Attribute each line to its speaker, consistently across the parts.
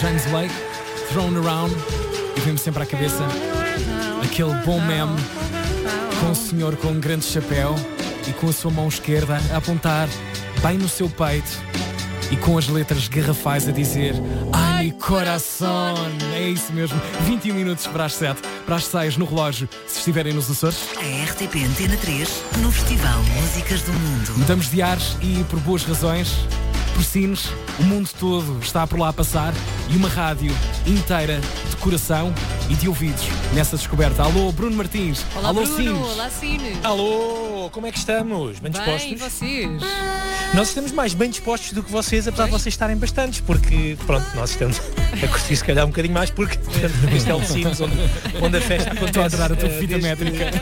Speaker 1: James Blake, Thrown Around, e vem-me sempre à cabeça aquele bom meme com o senhor com um grande chapéu e com a sua mão esquerda a apontar bem no seu peito e com as letras garrafais a dizer Ai, coração. É isso mesmo, 21 minutos para as 7, para as 6 no relógio, se estiverem nos Açores.
Speaker 2: A RTP Antena 3, no Festival Músicas do Mundo.
Speaker 1: Mudamos de ares e por boas razões. Por Sines, o mundo todo está por lá a passar e uma rádio inteira de coração e de ouvidos nessa descoberta. Alô, Bruno Martins.
Speaker 3: Olá,
Speaker 1: alô,
Speaker 3: Bruno.
Speaker 1: Sines.
Speaker 3: Olá, Sines.
Speaker 4: Alô, como é que estamos? Bem dispostos?
Speaker 3: Bem, e vocês?
Speaker 4: Nós estamos mais bem dispostos do que vocês, apesar de vocês estarem bastantes, porque, pronto, nós estamos a curtir se calhar um bocadinho mais, porque estamos no Castelo de Sines, onde a festa acontece.
Speaker 1: Estou a adorar a tua fita métrica.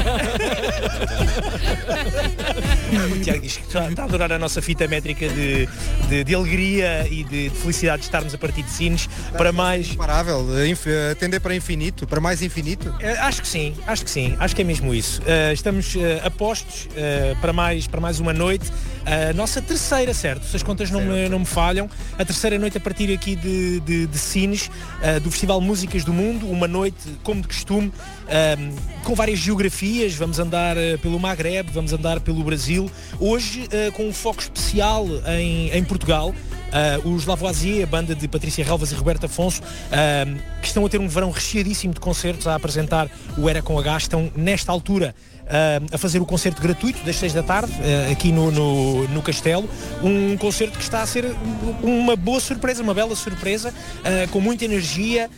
Speaker 4: O Tiago diz que está a adorar a nossa fita métrica de alegria e de felicidade de estarmos a partir de Sines para mais...
Speaker 5: Imparável, atender para infinito, para mais infinito.
Speaker 4: Acho que sim, acho que é mesmo isso. Estamos apostos para mais uma noite. A nossa terceira, certo? Se as contas não me falham, a terceira noite a partir aqui de Sines, do Festival Músicas do Mundo, uma noite, como de costume, com várias geografias. Vamos andar pelo Magreb, vamos andar pelo Brasil, hoje com um foco especial em Portugal. Os Lavoisier, a banda de Patrícia Relvas e Roberto Afonso, que estão a ter um verão recheadíssimo de concertos, a apresentar o Era com H, estão nesta altura a fazer o concerto gratuito das 6 da tarde aqui no Castelo, um concerto que está a ser uma boa surpresa, uma bela surpresa, com muita energia.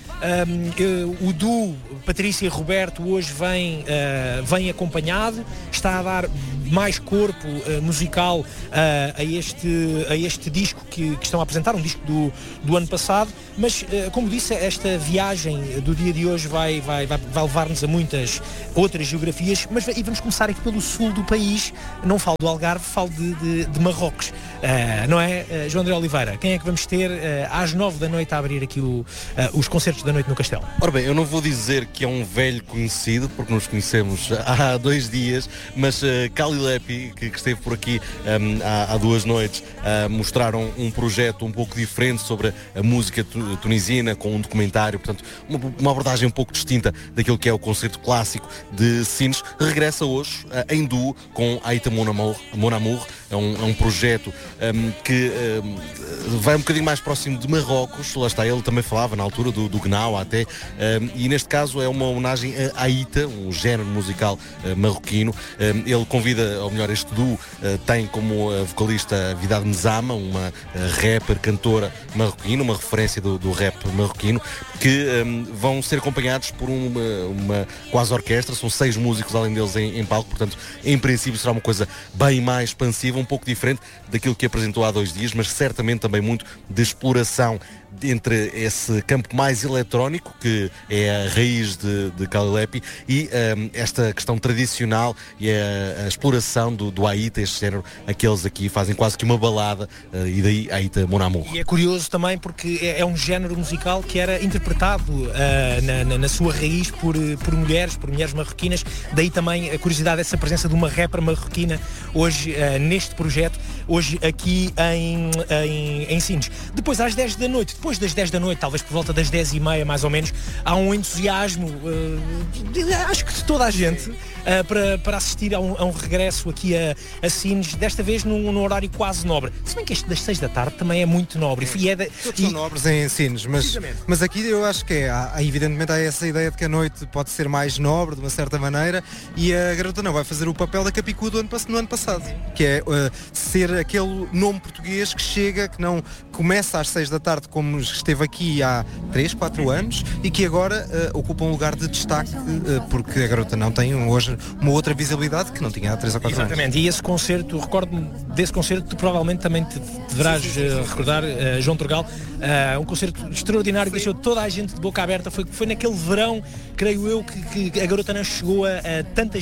Speaker 4: O duo Patrícia e Roberto hoje vem acompanhado, está a dar mais corpo musical a este disco que estão a apresentar, um disco do ano passado, mas como disse, esta viagem do dia de hoje vai levar-nos a muitas outras geografias, e vamos começar aqui pelo sul do país. Não falo do Algarve, falo de Marrocos, não é, João André Oliveira? Quem é que vamos ter às 9 da noite a abrir aqui os concertos da noite no Castelo?
Speaker 6: Ora bem, eu não vou dizer que é um velho conhecido, porque nos conhecemos há 2 dias, mas Kali Lepi, que esteve por aqui há 2 noites, mostraram um projeto um pouco diferente sobre a música tunisina, com um documentário, portanto, uma abordagem um pouco distinta daquilo que é o concerto clássico de Sines. Regressa hoje em duo com Aïta Mon Amour. É um projeto que vai um bocadinho mais próximo de Marrocos. Lá está, ele também falava na altura do Gnau até, e neste caso é uma homenagem a Aïta, um género musical marroquino. Ele convida, ou melhor, este duo tem como vocalista Vidad Mezama, uma rapper, cantora marroquina, uma referência do rap marroquino, que vão ser acompanhados por uma quase orquestra. São 6 músicos além deles em palco, portanto, em princípio será uma coisa bem mais expansiva, um pouco diferente daquilo que apresentou há 2 dias, mas certamente também muito de exploração entre esse campo mais eletrónico, que é a raiz de Kali Lepi, e esta questão tradicional e a exploração do Aïta, este género, aqueles aqui fazem quase que uma balada, e daí Aïta Mon Amour.
Speaker 4: E é curioso também porque é um género musical que era interpretado na sua raiz por mulheres marroquinas, daí também a curiosidade dessa presença de uma rapper marroquina hoje neste projeto, hoje aqui em Sines. Depois às 10 da noite, depois das 10 da noite, talvez por volta das 10h30 mais ou menos, há um entusiasmo, acho que de toda a gente, para assistir a um regresso aqui a Sines, desta vez num horário quase nobre. Se bem que este das 6 da tarde também é muito nobre.
Speaker 5: Todos são nobres em Sines, mas aqui eu acho que evidentemente há essa ideia de que a noite pode ser mais nobre, de uma certa maneira, e a Garota Não vai fazer o papel da Capicua no ano passado, que é ser aquele nome português que chega, que não começa às 6 da tarde como esteve aqui há 3, 4 anos e que agora ocupa um lugar de destaque, porque a Garota Não tem hoje uma outra visibilidade que não tinha há 3 ou 4 anos.
Speaker 4: Exatamente, e esse concerto, recordo-me desse concerto, tu provavelmente também te deverás recordar, João Torgal, um concerto extraordinário que deixou toda a gente de boca aberta. Foi naquele verão, creio eu, que a Garota Não chegou a tanta gente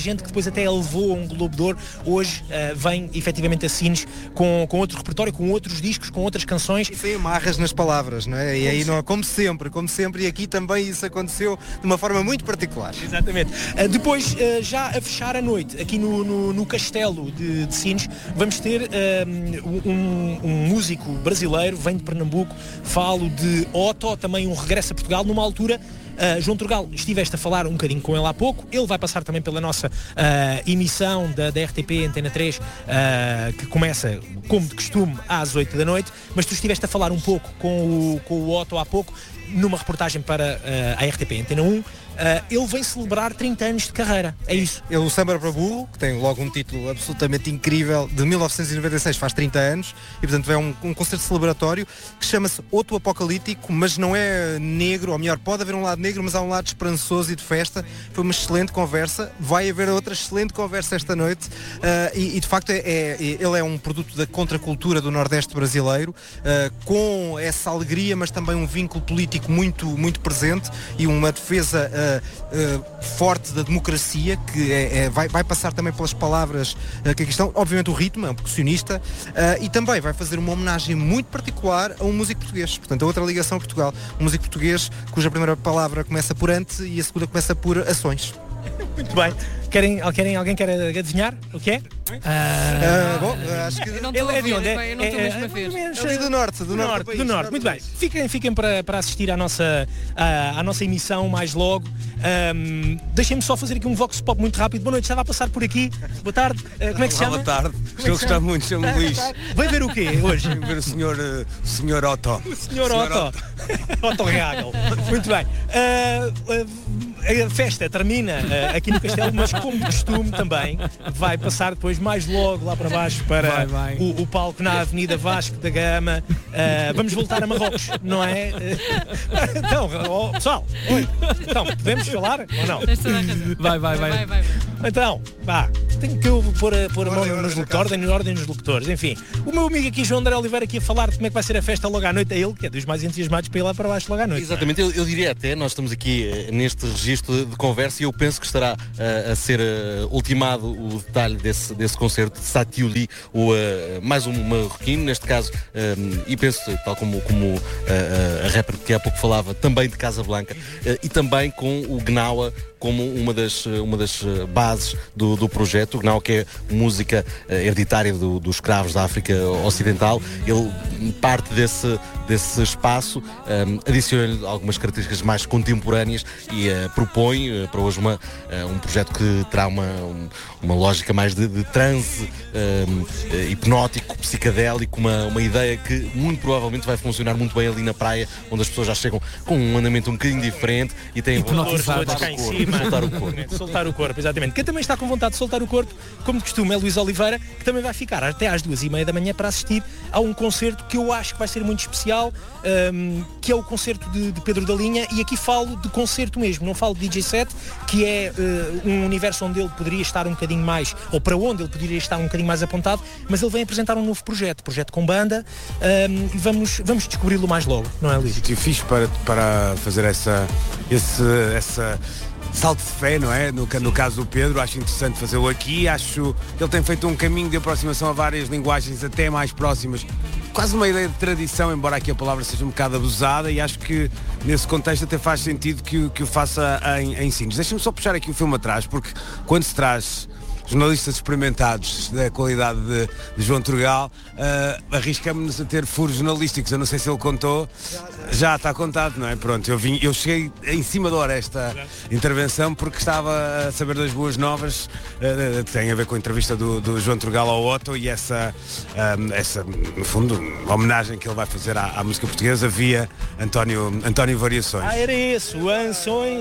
Speaker 4: gente que depois até a levou a um Globo de Ouro, hoje vem efetivamente a Sines com outro repertório, com outros discos, com outras canções.
Speaker 5: E sem amarras nas palavras, não é? E aí não, como sempre, e aqui também isso aconteceu de uma forma muito particular.
Speaker 4: Exatamente. Depois, já a fechar a noite, aqui no Castelo de Sines, vamos ter um músico brasileiro, vem de Pernambuco, falo de Otto, também um regresso a Portugal, numa altura. João Turgal, estiveste a falar um bocadinho com ele há pouco, ele vai passar também pela nossa emissão da RTP Antena 3, que começa, como de costume, às 8 da noite, mas tu estiveste a falar um pouco com o Otto há pouco, numa reportagem para a RTP Antena 1, ele vem celebrar 30 anos de carreira, é isso?
Speaker 5: Ele, o Samba para Burro, que tem logo um título absolutamente incrível, de 1996, faz 30 anos, e portanto é um concerto celebratório que chama-se Oto Apocalíptico, mas não é negro, ou melhor, pode haver um lado negro, mas há um lado esperançoso e de festa. Foi uma excelente conversa, vai haver outra excelente conversa esta noite, e de facto ele é um produto da contracultura do Nordeste brasileiro, com essa alegria, mas também um vínculo político muito, muito presente e uma defesa forte da democracia, que vai passar também pelas palavras que aqui estão. Obviamente o ritmo, é um percussionista, e também vai fazer uma homenagem muito particular a um músico português, portanto a outra ligação a Portugal, um músico português cuja primeira palavra começa por ante e a segunda começa por ações.
Speaker 4: Muito bem. Alguém quer adivinhar o que é?
Speaker 5: Bom, acho que
Speaker 3: Eu não estou a
Speaker 4: de onde?
Speaker 3: ouvir, eu não estou mesmo a ver.
Speaker 5: ali do norte do país.
Speaker 4: Muito bem. Fiquem para assistir à nossa emissão mais logo. Deixem-me só fazer aqui um vox pop muito rápido. Boa noite, estava a passar por aqui. Boa tarde. Como é que se chama?
Speaker 7: Boa tarde. Estou a gostar muito, chamo-me Luís.
Speaker 4: Vai ver o quê hoje?
Speaker 7: Vou ver o senhor Otto.
Speaker 4: O senhor Otto. Otto Reagel. Muito bem. A festa termina aqui no Castelo, mas como de costume também vai passar depois mais logo lá para baixo para
Speaker 1: Vai.
Speaker 4: O palco na Avenida Vasco da Gama. Vamos voltar a Marrocos, não é? Então, pessoal, então, podemos falar ou não?
Speaker 3: Tens toda a razão.
Speaker 1: Vai.
Speaker 4: Então, tenho que eu pôr a mão nos locutores, ordem nos locutores, enfim. O meu amigo aqui, João André Oliveira, aqui a falar de como é que vai ser a festa logo à noite, é ele, que é dos mais entusiasmados para ir lá para baixo logo à noite.
Speaker 6: Exatamente, eu diria até, nós estamos aqui neste registro de conversa e eu penso que estará a ser ultimado o detalhe desse concerto de Satiuli, mais um marroquino, neste caso, e penso, tal como a rapper que há pouco falava, também de Casablanca, e também com o Gnawa como uma das bases do projeto. O Gnawa, que é música hereditária dos escravos da África Ocidental, ele parte desse espaço, adiciona-lhe algumas características mais contemporâneas e propõe para hoje um projeto que terá uma lógica mais de transe hipnótico, psicadélico, uma ideia que muito provavelmente vai funcionar muito bem ali na praia, onde as pessoas já chegam com um andamento um bocadinho diferente e têm vontade de
Speaker 4: soltar o corpo, exatamente. Quem também está com vontade de soltar o corpo, como de costume, é Luís Oliveira, que também vai ficar até às 2h30 da manhã para assistir a um concerto que eu acho que vai ser muito especial, que é o concerto de Pedro da Linha, e aqui falo de concerto mesmo, não falo de DJ set, que é um universo onde ele poderia estar um bocadinho mais, ou para onde ele poderia estar um bocadinho mais apontado, mas ele vem apresentar um novo projeto com banda, e vamos descobri-lo mais logo, não é, Luís?
Speaker 7: Sítio fixe para fazer essa salto de fé, não é? No caso do Pedro, acho interessante fazê-lo aqui. Acho que ele tem feito um caminho de aproximação a várias linguagens até mais próximas. Quase uma ideia de tradição, embora aqui a palavra seja um bocado abusada, e acho que nesse contexto até faz sentido que o faça em Sines. Deixa-me só puxar aqui o filme atrás, porque quando se traz jornalistas experimentados da qualidade de João Turgal, arriscamos-nos a ter furos jornalísticos. Eu não sei se ele contou, já está contado, não é? Pronto, eu cheguei em cima da hora a esta intervenção porque estava a saber das boas novas, que tem a ver com a entrevista do João Turgal ao Otto e essa, no fundo, homenagem que ele vai fazer à música portuguesa via António Variações.
Speaker 4: Era esse, o Ansões,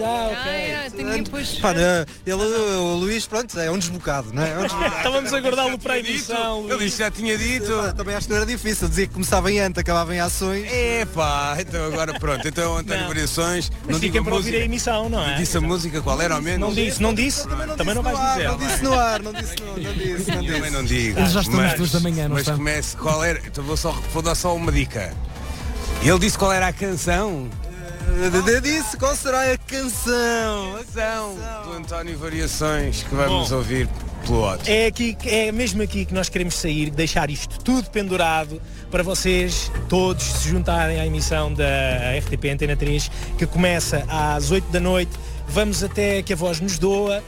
Speaker 5: O Luís, pronto, é um desbocado. Não é?
Speaker 4: Estávamos a guardá-lo para a edição.
Speaker 7: Ele disse, já tinha dito.
Speaker 5: Também acho que não era difícil dizer que começava em ante, acabava em ações.
Speaker 7: Então agora pronto. Então António Variações.
Speaker 4: Não fiquem para ouvir a emissão, não é?
Speaker 7: Disse a música qual era ao menos?
Speaker 4: Não disse? Também não vais dizer.
Speaker 5: Não disse no ar, não disse.
Speaker 7: Também não digo.
Speaker 1: Eles já estão às 2 da manhã, não
Speaker 7: mas
Speaker 1: estão?
Speaker 7: comece, qual era? Então vou dar só uma dica. Ele disse qual era a canção.
Speaker 5: Disse qual será a canção?
Speaker 7: Do António Variações que vamos ouvir pelo ótimo.
Speaker 4: É mesmo aqui que nós queremos sair, deixar isto tudo pendurado para vocês todos se juntarem à emissão da RTP Antena 3, que começa às 8 da noite. Vamos até que a voz nos doa.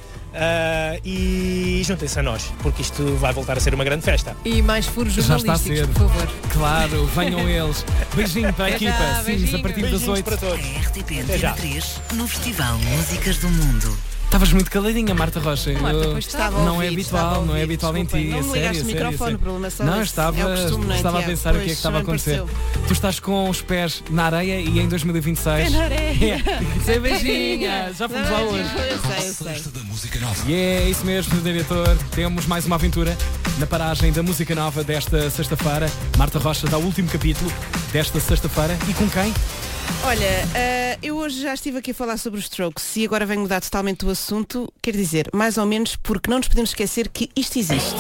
Speaker 4: E juntem-se a nós, porque isto vai voltar a ser uma grande festa.
Speaker 3: E mais furos
Speaker 1: Já está a
Speaker 3: jornalísticos,
Speaker 1: ser.
Speaker 3: por favor.
Speaker 1: Claro, venham eles. Beijinho para a
Speaker 3: Até
Speaker 1: equipa.
Speaker 3: já,
Speaker 1: Sim,
Speaker 3: beijinhos.
Speaker 1: a partir das
Speaker 4: Beijinhos
Speaker 1: 8.
Speaker 4: para todos.
Speaker 2: A RTP
Speaker 4: Até já.
Speaker 2: Antena 3 no Festival Músicas do Mundo.
Speaker 1: Estavas muito caladinha, Marta Rocha.
Speaker 3: Marta, pois estava a
Speaker 1: Não é
Speaker 3: ouvir,
Speaker 1: habitual, não é habitual em ti.
Speaker 8: Não me ligaste o microfone, o problema só
Speaker 1: Não,
Speaker 8: é
Speaker 1: estava
Speaker 8: o costume, não é,
Speaker 1: a
Speaker 8: Tiago?
Speaker 1: pensar o que é que
Speaker 8: Pois,
Speaker 1: estava a
Speaker 8: também
Speaker 1: acontecer.
Speaker 8: pareceu.
Speaker 1: Tu estás com os pés na areia e em 2026.
Speaker 8: Pé na areia.
Speaker 1: Sem beijinha. Já fomos lá hoje.
Speaker 8: Eu sei.
Speaker 1: E é isso mesmo, diretor. Temos mais uma aventura na paragem da Música Nova desta sexta-feira. Marta Rocha dá o último capítulo desta sexta-feira. E com quem?
Speaker 8: Olha, eu hoje já estive aqui a falar sobre os Strokes e agora venho mudar totalmente o assunto. Quer dizer, mais ou menos porque não nos podemos esquecer que isto existe.